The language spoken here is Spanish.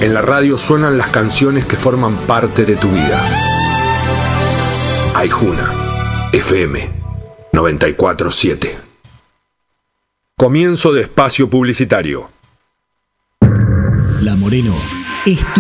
En la radio suenan las canciones que forman parte de tu vida. Aijuna, FM 94.7. Comienzo de espacio publicitario. La Moreno es tu